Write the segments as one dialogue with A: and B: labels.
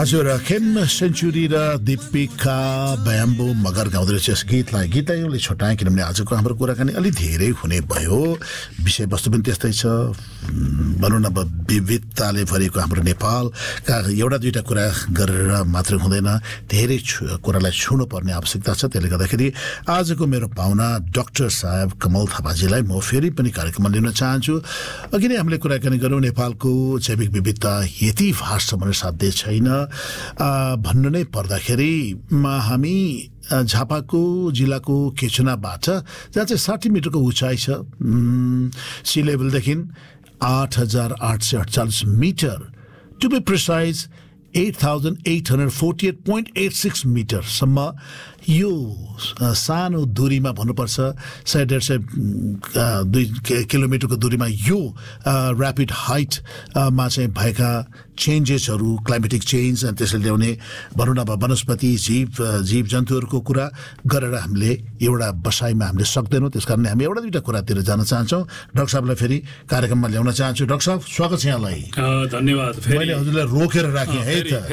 A: हजुर खेम सेन्चुरी र दीपिका ब्याम्बो मगर गाउँदै रहेछ यस गीतलाई उसले छोटाएँ किनभने आजको हाम्रो कुराकानी अलि धेरै हुने भयो विषयवस्तु पनि त्यस्तै छ भनौँ न विविधताले भरिएको हाम्रो नेपालका एउटा दुईटा कुरा गरेर मात्रै हुँदैन धेरै कुरालाई छुनु पर्ने आवश्यकता छ त्यसले गर्दाखेरि आजको मेरो पाहुना डाक्टर साहेब कमल थापाजीलाई म फेरि पनि कार्यक्रममा लिन चाहन्छु अघि नै हामीले कुराकानी गरौँ नेपालको जैविक विविधता यति भास्ट छ भने साध्य छैन भन्नु नै पर्दाखेरि हामी झापाको जिल्लाको केचुनाबाट जहाँ चाहिँ 60 मिटरको उचाइ छ C लेभलदेखि 8,848 metre to be precise 8,848.86 मिटरसम्म यो सानो दूरीमा भन्नुपर्छ 150-2 किलोमिटरको दूरीमा यो ऱ्यापिड हाइटमा चाहिँ भएका चेन्जेसहरू क्लाइमेटिक चेन्ज अनि त्यसले ल्याउने भनौँ न वनस्पति जीव जन्तुहरूको कुरा गरेर हामीले एउटा बसाइमा हामीले सक्दैनौँ त्यस कारणले हामी एउटा दुईवटा कुरातिर जान चाहन्छौँ डाक्टर साहबलाई फेरि कार्यक्रममा ल्याउन चाहन्छु डाक्टर साहब स्वागत छ यहाँलाई
B: धन्यवाद
A: मैले हजुरलाई रोकेर राखेँ है त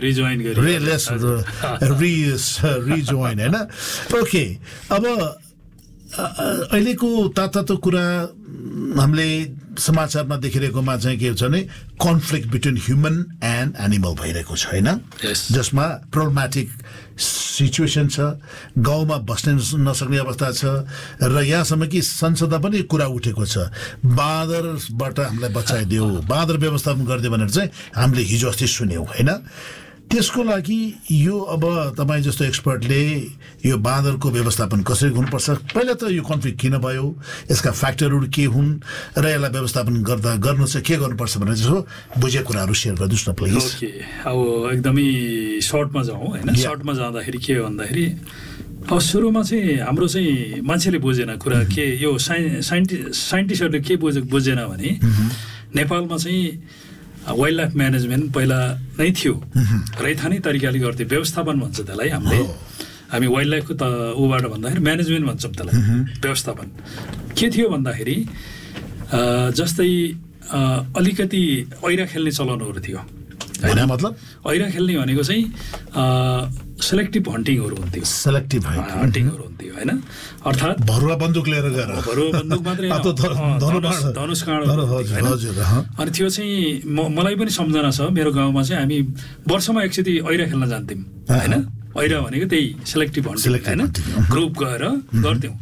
A: रिजोइन हैन ओके अब अहिलेको तातो कुरा हामीले समाचारमा देखिरहेकोमा चाहिँ के छ भने conflict between human and animal भइरहेको छ हैन जसमा प्रोब्लमेटिक सिचुएसन छ गाउँमा बस्न नसक्ने अवस्था छ र यहाँसम्म कि संसदमा पनि कुरा उठेको छ बाँदरबाट हामीलाई बचाइदियो बाँदर व्यवस्थापन गरिदियो भनेर चाहिँ हामीले हिजो अस्ति सुन्यौँ हैन त्यसको लागि यो अब तपाईँ जस्तो एक्सपर्टले यो बाँदरको व्यवस्थापन कसरी हुनुपर्छ पहिला त यो कन्फ्लिक्ट किन भयो यसका फ्याक्टरहरू के हुन् र यसलाई व्यवस्थापन गर्नु चाहिँ के गर्नुपर्छ भनेर जस्तो बुझेको कुराहरू सेयर गरिदिनुहोस् न प्लिज
B: ओके अब एकदमै सर्टमा जाउँ होइन सर्टमा जाँदाखेरि के भन्दाखेरि अब सुरुमा चाहिँ हाम्रो चाहिँ मान्छेले बुझेन कुरा के यो साइन्टिस्टहरूले के बुझेन भने नेपालमा चाहिँ वाइल्ड लाइफ म्यानेजमेन्ट पहिला नै थियो रैथाने तरिकाले गर्थ्यो व्यवस्थापन भन्छ त्यसलाई हामी वाइल्ड लाइफको त ऊबाट भन्दाखेरि म्यानेजमेन्ट भन्छौँ त्यसलाई व्यवस्थापन के थियो भन्दाखेरि जस्तै अलिकति ऐरा खेल्ने चलनहरू थियो
A: मतलब
B: ऐरा खेल्ने भनेको चाहिँ सेलेक्टिभ हन्टिङहरू हुन्थ्यो हन्टिङहरू हुन्थ्यो होइन अर्थात्
A: भरुवा बन्दुक लिएर गएर
B: भरुवा बन्दुक मात्रै धनुष काँडो अनि त्यो चाहिँ मलाई पनि सम्झना छ मेरो गाउँमा चाहिँ हामी वर्षमा एकचोटि ऐरा खेल्न जान्थ्यौँ होइन ऐरा भनेको त्यही सेलेक्टिभ हन्टिङ होइन ग्रुप गएर गर्थ्यौँ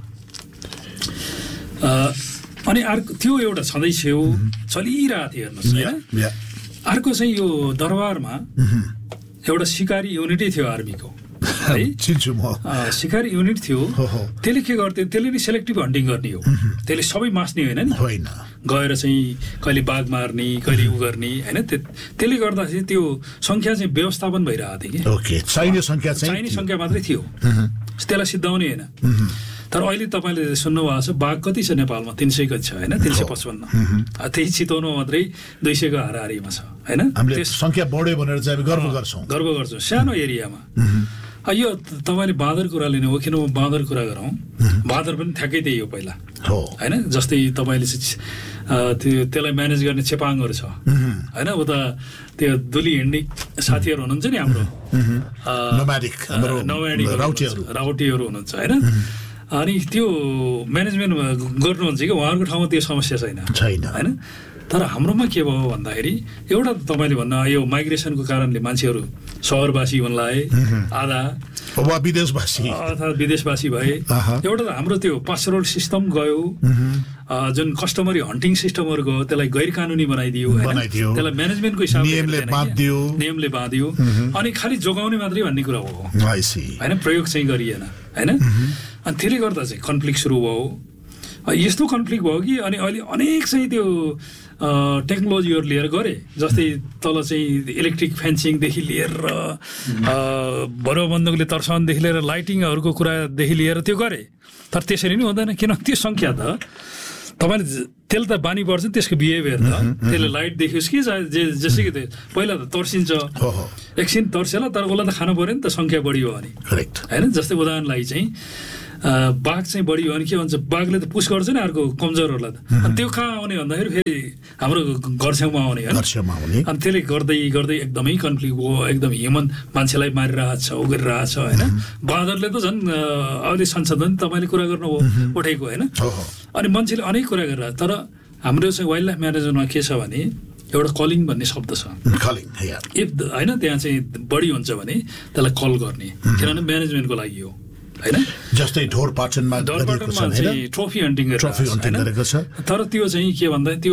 B: अनि अर्को त्यो एउटा छँदै छेउ चलिरहेको थियो हेर्नुहोस् होइन अर्को चाहिँ यो दरबारमा एउटा सिकारी युनिटै थियो आर्मीको है सिकारी युनिट थियो त्यसले के गर्थ्यो त्यसले नि सेलेक्टिभ हन्टिङ गर्ने हो त्यसले सबै मास्ने होइन नि गएर चाहिँ कहिले बाघ मार्ने कहिले उ गर्ने होइन त्यसले गर्दाखेरि त्यो सङ्ख्या चाहिँ व्यवस्थापन भइरहेको थियो कि
A: चाहिने
B: सङ्ख्या मात्रै थियो त्यसलाई सिद्धाउने होइन तर अहिले तपाईँले सुन्नुभएको छ बाघ कति छ नेपालमा 300 कति छ होइन 355 त्यही चितवनमा मात्रै 200 को हाराहारीमा छ होइन
A: संख्या बढ्यो भनेर चाहिँ गर्व गर्छौँ
B: सानो एरियामा यो तपाईँले बाँदर कुरा लिने हो किन बाँदर कुरा गरौँ बाँदर पनि ठ्याक्कै त्यही हो पहिला होइन जस्तै तपाईँले त्यसलाई म्यानेज गर्ने चेपाङहरू छ होइन उता त्यो दुली हिँड्ने साथीहरू हुनुहुन्छ नि हाम्रो राउटीहरू हुनुहुन्छ होइन अनि त्यो म्यानेजमेन्ट गर्नुहुन्छ कि उहाँहरूको ठाउँमा त्यो समस्या छैन होइन तर हाम्रोमा के भयो भन्दाखेरि एउटा तपाईँले भन्नु यो माइग्रेसनको कारणले मान्छेहरू सहरवासी हुनलाए आधा अथवा विदेशवासी भए एउटा त हाम्रो त्यो पास्टोरल सिस्टम गयो जुन कस्टमरी हन्टिङ सिस्टमहरू गयो त्यसलाई गैर कानुनी बनाइदियो त्यसलाई म्यानेजमेन्टको हिसाबले नियमले बाँधियो अनि खालि जोगाउने मात्रै भन्ने कुरा हो होइन प्रयोग चाहिँ गरिएन होइन अनि त्यसले गर्दा चाहिँ कन्फ्लिक्ट सुरु भयो यस्तो कन्फ्लिक्ट भयो कि अनि अहिले अनेक चाहिँ त्यो टेक्नोलोजीहरू लिएर गरे जस्तै तल चाहिँ इलेक्ट्रिक फेन्सिङदेखि लिएर भरुवा बन्दुकले तर्साउनदेखि लिएर लाइटिङहरूको कुरादेखि लिएर त्यो गरे तर त्यसरी नै हुँदैन किन त्यो सङ्ख्या त तपाईँले त्यसले त बानी पर्छ त्यसको बिहेभियर त त्यसले लाइट देखियोस् कि जसै कि पहिला त तर्सिन्छ एकछिन तर्सेला तर उसलाई त खानु पऱ्यो नि त सङ्ख्या बढी हो भने होइन जस्तै उदाहरणलाई चाहिँ बाघ चाहिँ बढी हो भने के भन्छ बाघले त पुस गर्छ नि अर्को कमजोरहरूलाई त अनि त्यो कहाँ आउने भन्दाखेरि फेरि हाम्रो घर छेउमा आउने होइन अनि त्यसले गर्दै गर्दै एकदमै कन्फ्लिक्ट भयो एकदम ह्युमन मान्छेलाई मारिरहेको छ उ गरिरहेको छ होइन बाँदरले त झन् अहिले संशोधन तपाईँले कुरा गर्नुभयो उठेको होइन अनि मान्छेले अनेक कुरा गरिरहेको तर हाम्रो चाहिँ वाइल्ड लाइफ म्यानेजमेन्टमा के छ भने एउटा कलिङ भन्ने शब्द छ इफ होइन त्यहाँ चाहिँ बढी हुन्छ भने त्यसलाई कल गर्ने किनभने म्यानेजमेन्टको लागि हो होइन
A: जस्तै ढोरपाटनमा
B: चाहिँ ट्रफी हन्टिङ
A: गरेको छ
B: तर त्यो चाहिँ के भन्दा त्यो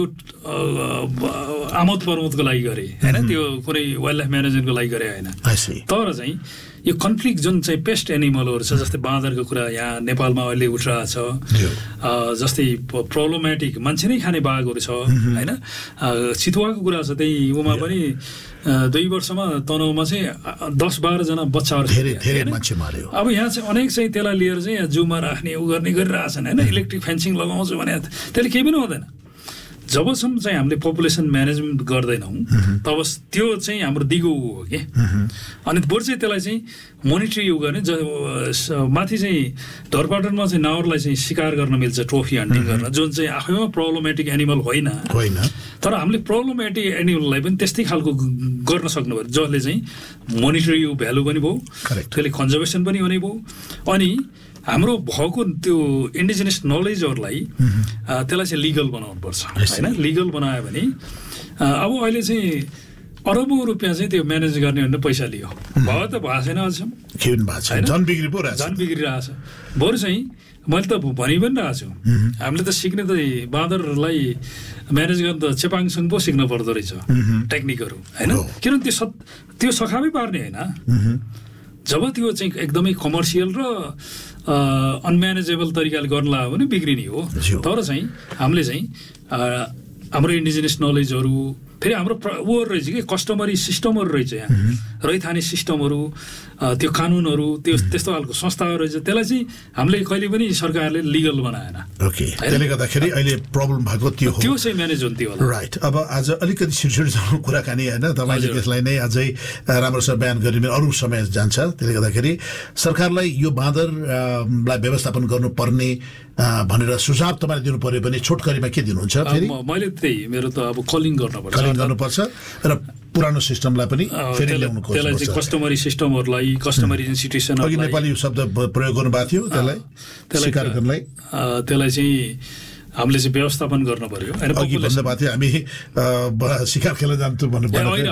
B: आमोद प्रमोदको लागि गरे होइन त्यो कुनै वाइल्ड लाइफ म्यानेजमेन्टको लागि गरे होइन तर चाहिँ यो कन्फ्लिक्ट जुन चाहिँ पेस्ट एनिमलहरू छ जस्तै बाँदरको कुरा यहाँ नेपालमा अहिले उठिरहेको छ जस्तै प्रब्लमेटिक मान्छे नै खाने बाघहरू छ होइन चितुवाको कुरा छ त्यही उमा पनि 2 वर्षमा तनहुमा चाहिँ 10-12 जना बच्चाहरू
A: धेरै मान्छे मार्यो
B: अब यहाँ चाहिँ अनेक चाहिँ त्यसलाई लिएर चाहिँ यहाँ जूमा राख्ने उ गर्ने गरिरहेछन् होइन इलेक्ट्रिक फेन्सिङ लगाउँछु भने त्यसले केही पनि हुँदैन जबसम्म चाहिँ हामीले पपुलेसन म्यानेजमेन्ट गर्दैनौँ तब त्यो चाहिँ हाम्रो दिगो हो कि अनि बरु चाहिँ त्यसलाई चाहिँ मोनिटरी उ गर्ने माथि चाहिँ ढोरपाटनमा चाहिँ नावरलाई चाहिँ शिकार गर्न मिल्छ ट्रोफी हन्टिङ गर्न जुन चाहिँ आफैमा प्रब्लमेटिक एनिमल होइन तर हामीले प्रब्लमेटिक एनिमललाई पनि त्यस्तै खालको गर्न सक्नुभयो जसले चाहिँ मोनिटरी भ्यालु पनि भयो त्यसले कन्जर्भेसन पनि हुने भयो अनि हाम्रो भएको त्यो इन्डिजिनियस नलेजहरूलाई त्यसलाई चाहिँ लिगल बनाउनु पर्छ होइन लिगल बनायो भने अब अहिले चाहिँ अरबौँ रुपियाँ चाहिँ त्यो म्यानेज गर्ने भनेर पैसा लियो भयो त भएको छैन अझसम्म
A: झन् बिग्रिरहेको
B: छ बरु चाहिँ मैले त भनि पनि रहेको छु हामीले त सिक्ने त बाँदरलाई म्यानेज गर्न त चेपाङसँग पो सिक्न पर्दो रहेछ टेक्निकहरू होइन किनभने त्यो सखाबै पार्ने होइन जब त्यो चाहिँ एकदमै कमर्सियल र अनम्यानेजेबल तरिकाले गर्न लाग्यो भने बिग्रिने हो तर चाहिँ हामीले चाहिँ हाम्रो इन्डिजिनियस नलेजहरू फेरि हाम्रो उहरू रहेछ कि कस्टमरी सिस्टमहरू रहेछ यहाँ रैथाने सिस्टमहरू त्यो कानुनहरू त्यो त्यस्तो खालको संस्थाहरू रहेछ त्यसलाई चाहिँ हामीले कहिले पनि सरकारले लिगल बनाएन
A: त्यसले गर्दाखेरि अहिले प्रब्लम भएको
B: त्यो चाहिँ म्यानेज हुन्थ्यो होला
A: राइट अब आज अलिकति छिटो कुराकानी होइन तपाईँले त्यसलाई नै अझै राम्रोसँग बयान गरिने अरू समय जान्छ त्यसले गर्दाखेरि सरकारलाई यो बाँदरलाई व्यवस्थापन गर्नुपर्ने भनेर सुझाव तपाईँले दिनु पर्यो भने छोटकरीमा के दिनुहुन्छ फेरि
B: मैले त्यही मेरो त अब कलिङ
A: गर्नुपर्छ र पुरानो सिस्टमलाई पनि फेरि ल्याउनु खोज्नु
B: त्यसलाई चाहिँ कस्टमरी सिस्टमहरूलाई कस्टमरी इन्स्टिट्युसन
A: अघि नेपाली शब्द प्रयोग गर्नुभएको थियो त्यसलाई
B: चाहिँ हामीले चाहिँ व्यवस्थापन गर्नु पर्यो
A: अघि भन्नुभएको थियो हामी शिकार खेल्न जान्थ्यौँ भन्नु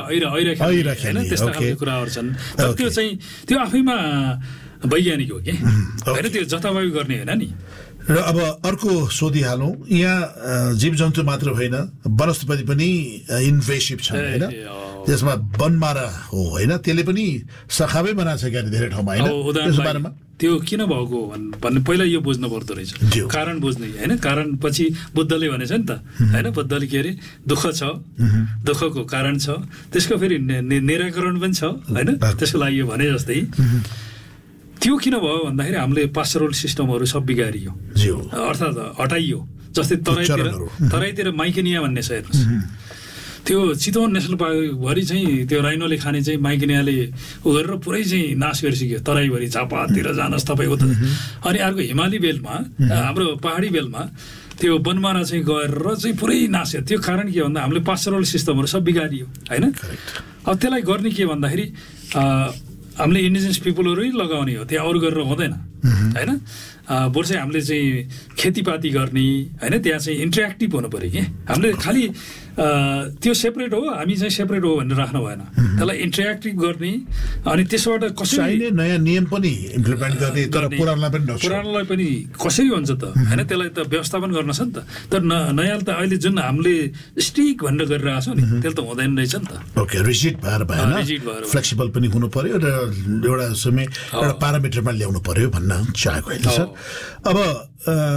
B: त्यस्ता खालको कुराहरू छन् तर त्यो चाहिँ त्यो आफैमा वैज्ञानिक हो कि होइन त्यो जताभावी गर्ने होइन नि
A: र अब अर्को सोधिहालौँ यहाँ जीव जन्तु मात्र होइन वनस्पति पनि इन्भेसिभ छन् होइन त्यसमा बनमारा हो होइन त्यसले पनि सखाबै बनाएको छ क्या धेरै ठाउँमा होइन त्यसको बारेमा
B: त्यो किन भएको भन्ने पहिला यो बुझ्नु पर्दो रहेछ कारण बुझ्ने होइन कारण पछि बुद्धले भनेछ नि त होइन बुद्धले के अरे दुःख छ दुःखको कारण छ त्यसको फेरि निराकरण पनि छ होइन त्यसको लागि यो भने जस्तै त्यो किन भयो भन्दाखेरि हामीले पास्चरल सिस्टमहरू सब बिगारियो अर्थात् हटाइयो जस्तै तराईतिर माइकेनिया भन्ने छ हेर्नुहोस् त्यो चितवन नेसनल पार्कभरि चाहिँ त्यो राइनोले खाने चाहिँ माइकेनियाले उ गरेर पुरै चाहिँ नाश गरिसक्यो तराईभरि झापातिर जानुहोस् तपाईँ उता अनि अर्को हिमाली बेल्टमा हाम्रो पहाडी बेल्टमा त्यो बनमारा चाहिँ गएर चाहिँ पुरै नास्यो त्यो कारण के भन्दा हामीले पास्चरल सिस्टमहरू सब बिगारियो होइन अब त्यसलाई गर्ने के भन्दाखेरि हामीले इन्डिजिनियस पिपलहरू लगाउने हो त्यहाँ अरू गरेर हुँदैन होइन बरु चाहिँ हामीले चाहिँ खेतीपाती गर्ने होइन त्यहाँ चाहिँ इन्टरेक्टिभ हुनु पऱ्यो कि हामीले खालि त्यो सेपरेट हो हामी चाहिँ सेपरेट हो भनेर राख्नु भएन त्यसलाई इन्टरेक्टिभ गर्ने अनि त्यसबाट कसरी
A: नयाँ नियम पनि इम्प्लिमेन्ट गर्ने तर
B: पुरानोलाई पनि कसरी हुन्छ त होइन त्यसलाई त व्यवस्थापन गर्न छ नि त तर नयाँ त अहिले जुन हामीले स्टिक भनेर गरिरहेको छौँ नि त्यसले त हुँदैन रहेछ नि त
A: ओके रिजिड भएर भएन फ्लेक्सिबल पनि हुनु पर्यो र एउटा समय एउटा प्यारामिटरमा ल्याउनु पर्यो भन्न चाहेको होइन सर अब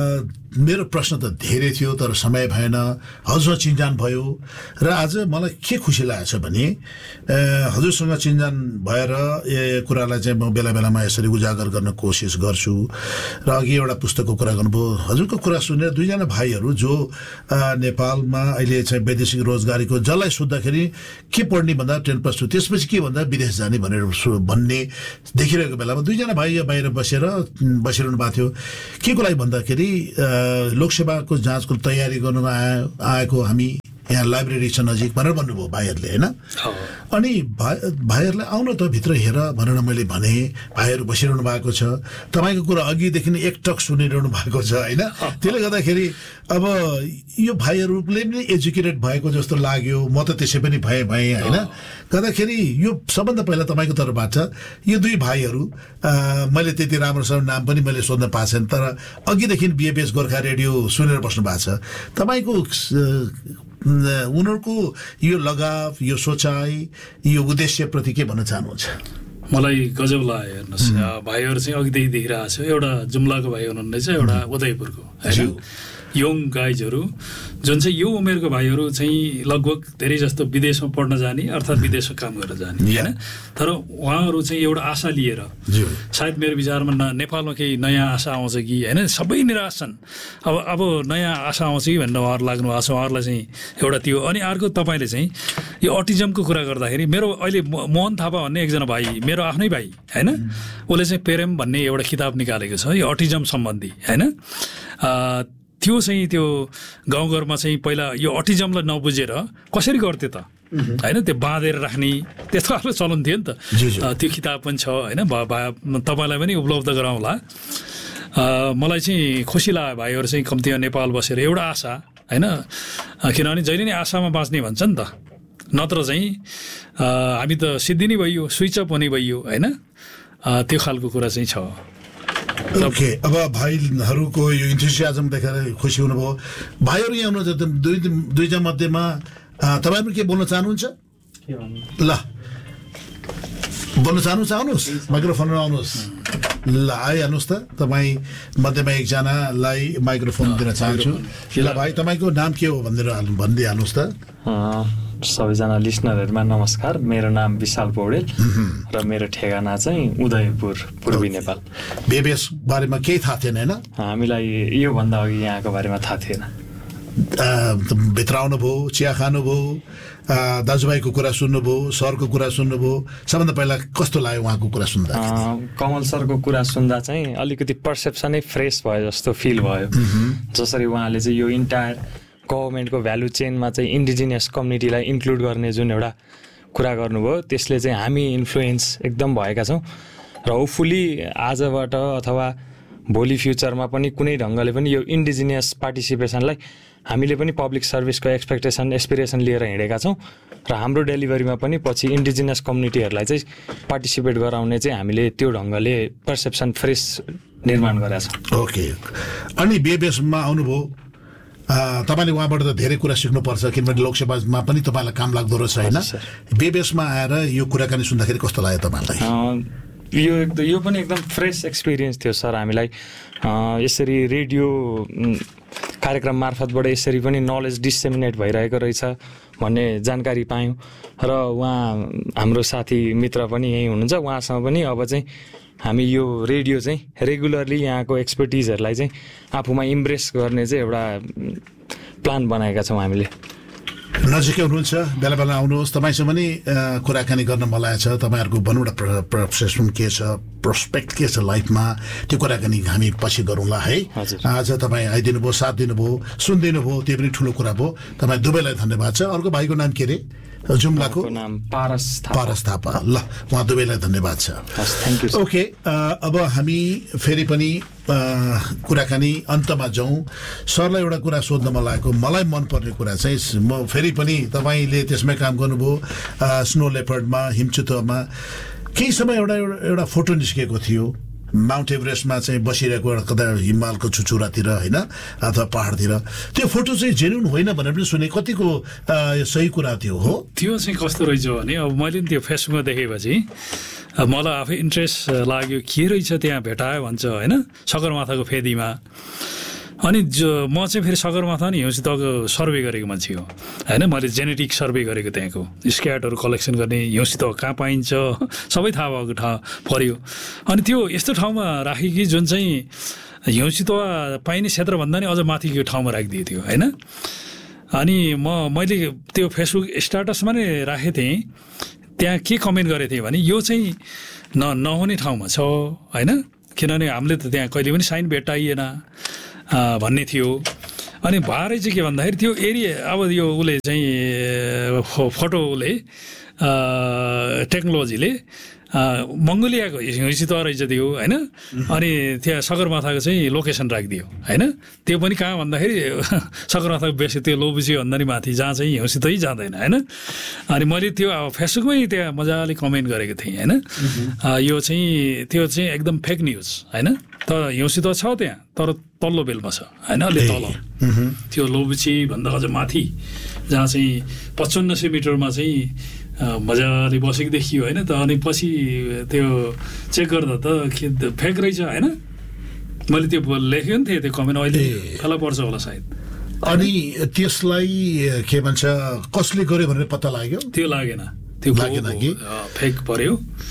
A: मेरो प्रश्न त धेरै थियो तर समय भएन, हजुरसँग चिन्जान भयो र आज मलाई के खुसी लागेको छ भने हजुरसँग चिन्जान भएर यो कुरालाई चाहिँ म बेला बेलामा यसरी उजागर गर्न कोसिस गर्छु। र अघि एउटा पुस्तकको कुरा गर्नुभयो, हजुरको कुरा सुनेर दुईजना भाइहरू जो नेपालमा अहिले चाहिँ वैदेशिक रोजगारीको जसलाई सोद्धाखेरि के पढ्ने भन्दा 10+2 त्यसपछि के भन्दा विदेश जाने भनेर भन्ने देखिरहेको बेलामा दुईजना भाइ बाहिर बसिरहनु भएको थियो। के को लागि भन्दाखेरि लोकसेवाको जाँचको तयारी गर्नु आएको हामी यहाँ लाइब्रेरी छ नजिक भनेर भन्नुभयो भाइहरूले, होइन? अनि भाइहरूलाई आउन त भित्र हेर भनेर मैले भने। भाइहरू बसिरहनु भएको छ, तपाईँको कुरा अघिदेखि नै एकटक सुनिरहनु भएको छ, होइन? त्यसले गर्दाखेरि अब यो भाइहरूले पनि एजुकेटेड भएको जस्तो लाग्यो, म त त्यसै पनि भएँ, होइन? गर्दाखेरि यो सबभन्दा पहिला तपाईँको तर्फबाट यो दुई भाइहरू मैले त्यति राम्रोसँग नाम पनि मैले सोध्न पाएको छैन, तर अघिदेखि बिएफएस गोर्खा रेडियो सुनेर बस्नु भएको छ। तपाईँको उनीहरूको यो लगाव, यो सोचाइ, यो उद्देश्यप्रति के भन्न चाहनुहुन्छ?
B: मलाई गजब लाग्यो। हेर्नुहोस्, भाइहरू चाहिँ अघिदेखि देखिरहेको छ। एउटा जुम्लाको भाइ हुनुहुन्न छ, एउटा उदयपुरको, होइन? यङ गाइजहरू जुन चाहिँ यो उमेरको भाइहरू चाहिँ लगभग धेरै जस्तो विदेशमा पढ्न जाने अर्थात् विदेशमा काम गरेर जाने, होइन? तर उहाँहरू चाहिँ एउटा आशा लिएर, सायद मेरो विचारमा नेपालमा केही नयाँ आशा आउँछ कि, होइन? सबै निराश छन्। अब नयाँ आशा आउँछ कि भनेर उहाँहरू लाग्नु भएको छ। उहाँहरूलाई चाहिँ एउटा त्यो। अनि अर्को तपाईँले चाहिँ यो अटिजमको कुरा गर्दाखेरि मेरो अहिले मोहन थापा भन्ने एकजना भाइ, मेरो आफ्नै भाइ, होइन? उसले चाहिँ पेरेम भन्ने एउटा किताब निकालेको छ यो अटिजम सम्बन्धी, होइन? त्यो चाहिँ त्यो गाउँघरमा चाहिँ पहिला यो अटिजमलाई नबुझेर कसरी गर्थे त, होइन? त्यो बाँधेर राख्ने त्यस्तो खालको चलन थियो नि त। त्यो किताब पनि छ, होइन? तपाईँलाई पनि उपलब्ध गराउँला। मलाई चाहिँ खुसी लाग्यो भाइहरू चाहिँ कम्तीमा नेपाल बसेर एउटा आशा, होइन? किनभने जहिले नै आशामा बाँच्ने भन्छ नि त, नत्र चाहिँ हामी त सिद्धि नै भइयो, स्विच अफ हुने भइयो, होइन? त्यो खालको कुरा चाहिँ छ।
A: ओके, अब भाइहरूको यो इन्थुसियाजम देखेर खुसी हुनुभयो। भाइहरू यहाँ हुनुहुन्छ दुईजना मध्येमा तपाईँहरू के बोल्न चाहनुहुन्छ? ल बोल्न चाहनुहुन्छ? आउनुहोस्, माइक्रोफोनमा आउनुहोस्। ल आइहाल्नुहोस् त। तपाईँ मध्येमा एकजनालाई माइक्रोफोन दिन चाहन्छु। ल भाइ, तपाईँको नाम के हो भनिदिइहाल्नुहोस् त।
C: सबैजना लिसनरहरूमा नमस्कार। मेरो नाम विशाल पौडेल र मेरो ठेगाना चाहिँ उदयपुर, पूर्वी नेपाल।
A: बेबेस बारेमा केही थाहा थिएन, होइन?
C: हामीलाई योभन्दा अघि यहाँको बारेमा थाहा थिएन।
A: भित्र आउनुभयो, चिया खानुभयो, दाजुभाइको कुरा सुन्नुभयो, सरको कुरा सुन्नुभयो, सबभन्दा पहिला कस्तो लाग्यो उहाँको कुरा सुन्दा?
C: कमल सरको कुरा सुन्दा चाहिँ अलिकति पर्सेप्सनै फ्रेस भयो जस्तो फिल भयो। जसरी उहाँले चाहिँ यो इन्टायर गभर्मेन्टको भ्यालु चेनमा चाहिँ इन्डिजिनियस कम्युनिटीलाई इन्क्लुड गर्ने जुन एउटा कुरा गर्नुभयो, त्यसले चाहिँ हामी इन्फ्लुएन्स एकदम भएका छौँ र होपफुली आजबाट अथवा भोलि फ्युचरमा पनि कुनै ढङ्गले पनि यो इन्डिजिनियस पार्टिसिपेसनलाई हामीले पनि पब्लिक सर्भिसको एक्सपेक्टेसन एस्पिरेसन लिएर हिँडेका छौँ र हाम्रो डेलिभरीमा पनि पछि इन्डिजिनियस कम्युनिटीहरूलाई चाहिँ पार्टिसिपेट गराउने चाहिँ हामीले त्यो ढङ्गले पर्सेप्सन फ्रेस निर्माण गरेका छौँ।
A: ओके, अनि बिएफएसमा आउनुभयो, तपाईँले उहाँबाट त धेरै कुरा सिक्नुपर्छ, किनभने लोकसेवामा पनि तपाईँलाई काम लाग्दो रहेछ, होइन? बिएफएसमा आएर यो कुराकानी सुन्दाखेरि कस्तो लाग्यो तपाईँलाई?
C: यो पनि एकदम फ्रेस एक्सपिरियन्स थियो सर। हामीलाई यसरी रेडियो कार्यक्रम मार्फतबाट यसरी पनि नलेज डिसेमिनेट भइरहेको रहेछ भन्ने जानकारी पायौँ र उहाँ हाम्रो साथी मित्र पनि यहीँ हुनुहुन्छ, उहाँसँग पनि अब चाहिँ हामी यो रेडियो चाहिँ रेगुलरली यहाँको एक्सपर्टिजहरूलाई चाहिँ आफूमा इम्प्रेस गर्ने चाहिँ एउटा प्लान बनाएका छौँ हामीले।
A: नजिकै हुनुहुन्छ, बेला बेला आउनुहोस्। तपाईँसँग पनि कुराकानी गर्न मलाई छ। तपाईँहरूको भनौँ न प्रोफेसन के छ, प्रोस्पेक्ट के छ लाइफमा, त्यो कुराकानी हामी पछि गरौँला, है? आज तपाईँ आइदिनु भयो, साथ दिनुभयो, सुनिदिनु भयो, त्यो पनि ठुलो कुरा भयो। तपाईँ दुवैलाई धन्यवाद छ। अर्को भाइको नाम के अरे? जुम्लाको
C: नाम पारस
A: थापा। ल, उहाँ दुवैलाई धन्यवाद छ। ओके, अब हामी फेरि पनि कुराकानी अन्तमा जाउँ। सरलाई एउटा कुरा सोध्न मन लागेको, मलाई मनपर्ने कुरा चाहिँ म फेरि पनि तपाईँले त्यसमै काम गर्नुभयो स्नो लेपर्डमा, हिमचुतोमा। केही समय एउटा फोटो निस्केको थियो माउन्ट एभरेस्टमा चाहिँ बसिरहेको एउटा कता हिमालको छुचुरातिर, होइन, अथवा पहाडतिर। त्यो फोटो चाहिँ जेन्युन होइन भनेर पनि सुने, कतिको सही कुरा थियो? हो,
B: त्यो चाहिँ कस्तो रहेछ भने अब मैले पनि त्यो फेसबुकमा देखेपछि मलाई आफै इन्ट्रेस्ट लाग्यो, के रहेछ त्यहाँ भेटायो भन्छ, होइन, सगरमाथाको फेदीमा। अनि म चाहिँ फेरि सगरमाथा नि हिउँसी तहको सर्वे गरेको मान्छे हो होइन, मैले जेनेटिक सर्वे गरेको त्यहाँको स्क्याटहरू कलेक्सन गर्ने, हिउँसी तह कहाँ पाइन्छ सबै थाहा भएको ठाउँ पऱ्यो। अनि त्यो यस्तो ठाउँमा राखेँ कि जुन चाहिँ हिउँसी तह पाइने क्षेत्रभन्दा नि अझ माथिको ठाउँमा राखिदिएको थियो होइन। अनि मैले त्यो फेसबुक स्ट्याटसमा नै राखेको थिएँ, त्यहाँ के कमेन्ट गरेको थिएँ भने यो चाहिँ नहुने ठाउँमा छ होइन, किनभने हामीले त त्यहाँ कहिले पनि साइन भेट्टाइएन भन्ने थियो। अनि भरे चाहिँ के भन्दाखेरि त्यो एरिया अब यो उसले चाहिँ फोटोले टेक्नोलोजीले मङ्गोलियाको हिउँसी तह रहेछ त्यो होइन। अनि त्यहाँ सगरमाथाको चाहिँ लोकेसन राखिदियो होइन। त्यो पनि कहाँ भन्दाखेरि सगरमाथाको बेसी त्यो लोबुची भन्दा नि माथि जहाँ चाहिँ हिउँसी तहै जाँदैन होइन। अनि मैले त्यो अब फेसबुकमै त्यहाँ मजाले कमेन्ट गरेको थिएँ होइन। यो चाहिँ त्यो चाहिँ एकदम फेक न्युज होइन। तर हिउँसी तह छ त्यहाँ, तर तल्लो बेलमा छ होइन, अलि तल त्यो लोबुची भन्दा अझ माथि जहाँ चाहिँ 5500 मिटरमा चाहिँ मजाले बसेको देखियो होइन। त अनि पछि त्यो चेक गर्दा त फेक रहेछ होइन। मैले त्यो लेखेको नि थिएँ त्यो कमेन्ट, अहिले फेला पर्छ होला सायद।
A: अनि त्यसलाई के भन्छ कसले गर्यो भनेर पत्ता लाग्यो?
B: त्यो लागेन, त्यो लागेन कि फेक पर्यो।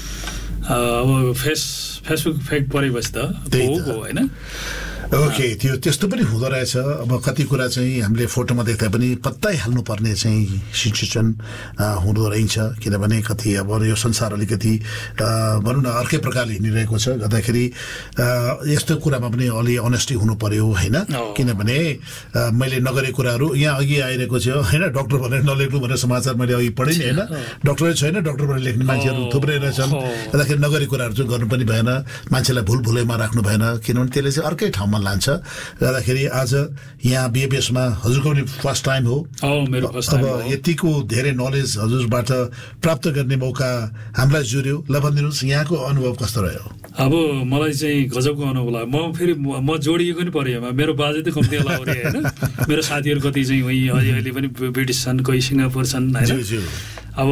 B: अब फेसबुक फेक परेपछि त हो होइन।
A: ओके, त्यो त्यस्तो पनि हुँदो रहेछ। अब कति कुरा चाहिँ हामीले फोटोमा देख्दा पनि पत्ताइहाल्नु पर्ने चाहिँ सिचुएसन हुँदो रहेछ, किनभने कति अब यो संसार अलिकति भनौँ न अर्कै प्रकारले हिँडिरहेको छ गर्दाखेरि यस्तो कुरामा पनि अलि अनेस्टी हुनु पर्यो होइन। किनभने मैले नगरेको कुराहरू यहाँ अघि आइरहेको छ होइन, डक्टर भनेर नलेख्नु भनेर समाचार मैले अघि पढेँ नि होइन। डक्टरै छैन, डक्टर भनेर लेख्ने मान्छेहरू थुप्रै रहेछन्, गर्दाखेरि नगरेको कुराहरू चाहिँ गर्नु पनि भएन, मान्छेलाई भुलैमा राख्नु भएन, किनभने त्यसले चाहिँ अर्कै ठाउँमा लान्छ। गर्दाखेरि आज यहाँ बिएपिएसमा हजुरको पनि फर्स्ट टाइम हो। अब यतिको धेरै नलेज हजुरबाट प्राप्त गर्ने मौका हामीलाई जुर्यो, ल भनिदिनुहोस् यहाँको अनुभव कस्तो रह्यो?
B: अब मलाई चाहिँ गजबको अनुभव लाग्यो। म जोडिएको नि पऱ्यो, मेरो बाजे त कम्ती लाउरे होइन। मेरो साथीहरू कति चाहिँ वहीँ अहिले पनि ब्रिटिस छन्, कोही सिङ्गापुर छन् होइन। अब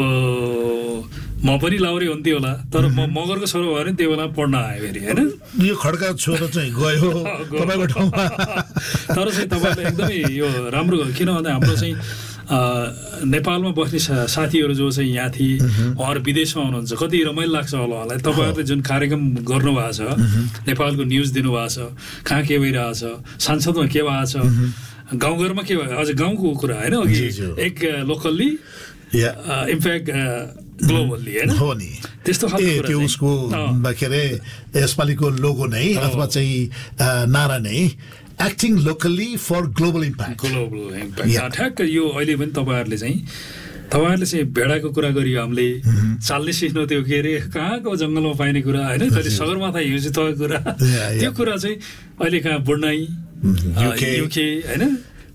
B: म पनि लाउरे हुन्थ्यो होला, तर म मगरको छोरो भयो भने त्यो बेला पढ्न आयो फेरि होइन।
A: यो खड्का छोरो चाहिँ गयो तपाईँको ठाउँमा,
B: तर चाहिँ तपाईँलाई एकदमै यो राम्रो हो। किन भन्दा हाम्रो चाहिँ नेपालमा बस्ने साथीहरू जो चाहिँ यहाँ थिए उहाँहरू विदेशमा हुनुहुन्छ, कति रमाइलो लाग्छ होला उहाँलाई। तपाईँहरूले जुन कार्यक्रम गर्नुभएको छ, नेपालको न्युज दिनुभएको छ, कहाँ के भइरहेछ, सांसदमा के भएको छ, गाउँघरमा के भयो, अझ गाउँको कुरा होइन। अघि एक लोकल्ली इम्प्याक्ट ग्लोबल्ली होइन
A: हो नि, त्यस्तो खालको त्यो उसको के अरे यसपालिको लोगो नै अथवा चाहिँ नारा नै acting locally for global impact.
B: ठ्याक्क यो अहिले पनि तपाईँहरूले चाहिँ भेडाको कुरा गरियो, हामीले चाल्ने सिक्नु त्यो के अरे कहाँको जङ्गलमा पाइने कुरा होइन, कहिले सगरमाथा हिउँसी तहको कुरा, त्यो कुरा चाहिँ अहिले कहाँ बुढ्नाई युके होइन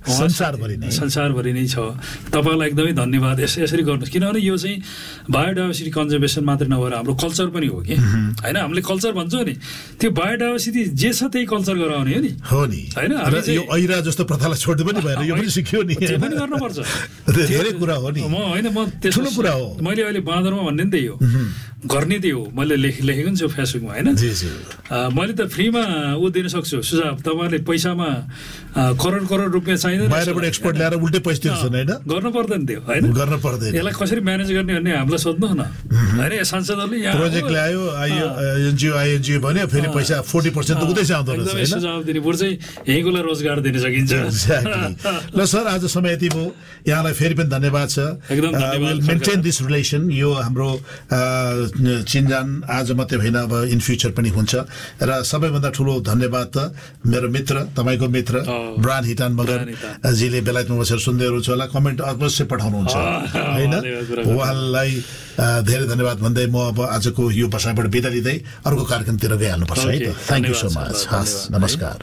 B: संसारभरि नै छ। तपाईँलाई एकदमै धन्यवाद। यसरी गर्नुहोस्, किनभने यो चाहिँ बायोडाइभर्सिटी कन्जर्भेसन मात्रै नभएर हाम्रो कल्चर पनि हो कि होइन। हामीले कल्चर भन्छौँ नि, त्यो बायोडाइभर्सिटी जे छ त्यही कल्चर गराउने हो नि होइन।
A: यो ऐरा जस्तो प्रथालाई छोड्नु पनि भएन, यो पनि सिक्यो नि,
B: त्यो पनि गर्नुपर्छ।
A: धेरै कुरा हो नि,
B: म ठुलो कुरा हो। मैले अहिले बाँदरमा भन्ने नि त्यही हो, गर्ने त्यही हो। मैले लेखेको नि छु फेसबुकमा होइन। मैले त फ्रीमा ऊ दिन सक्छु सुझाव। तपाईँहरूले पैसामा करोड रुपियाँ चाहिँदैन,
A: बाहिरबाट एक्सपर्ट ल्याएर उल्टै पैसा दिन्छन् होइन,
B: गर्नु पर्दैन त्यो होइन, गर्नु पर्दैन। यसलाई कसरी म्यानेज गर्ने भन्ने हामीलाई सोध्नु न होइन। सांसदहरूले यहाँ
A: प्रोजेक्ट ल्यायो, आइएनजिओ भन्यो, फेरि पैसा 40% त उतै चाहिँ आउँदो रहेछ होइन।
B: सुझाव दिने बरु चाहिँ यहीँकोलाई रोजगार दिन सकिन्छ।
A: ल सर, आज समय यति भयो, यहाँलाई फेरि पनि धन्यवाद छ। Will maintain this relation. यो हाम्रो चिनजान आज मात्रै होइन, अब इन फ्युचर पनि हुन्छ। र सबैभन्दा ठुलो धन्यवाद त मेरो मित्र, तपाईँको मित्र ब्रायन हिटान मगर जीले बेलायतमा बसेर सुन्दै हुनुहुन्छ होला, कमेन्ट अवश्य पठाउनुहुन्छ होइन। उहाँलाई धेरै धन्यवाद भन्दै म अब आजको यो बसाइबाट बिदा लिँदै अर्को कार्यक्रमतिर गइहाल्नुपर्छ है त। Thank you so much. हस्, नमस्कार।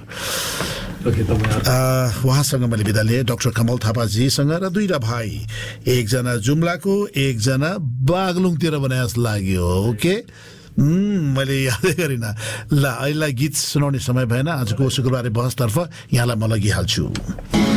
A: उहाँसँग मैले बिदा लिएँ, डाक्टर कमल थापाजीसँग। र दुईटा भाइ, एकजना जुम्लाको, एकजना बागलुङतिर भने जस्तो लाग्यो। ओके, मैले यादै गरिनँ। ल, अहिलेलाई गीत सुनाउने समय भएन, आजको शुक्रबारे बहसतर्फ यहाँलाई म लगिहाल्छु।